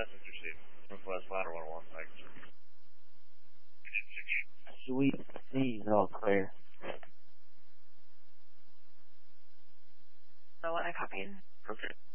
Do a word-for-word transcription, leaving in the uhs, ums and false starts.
Message received. Northwest ladder one oh one, thanks. Sweet. He's all clear. So what I copied. Okay.